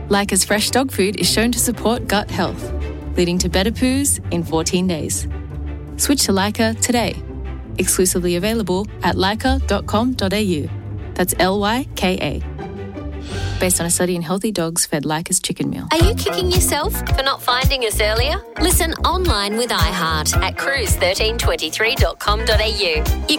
Lyca's fresh dog food is shown to support gut health, leading to better poos in 14 days. Switch to Lyca today. Exclusively available at lyca.com.au. That's Lyka. Based on a study in healthy dogs fed Lyca's chicken meal. Are you kicking yourself for not finding us earlier? Listen online with iHeart at cruise1323.com.au. You